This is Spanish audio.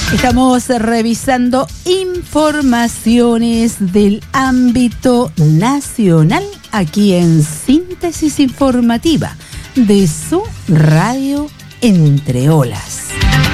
Estamos revisando informaciones del ámbito nacional aquí en Síntesis Informativa de su radio Entre Olas.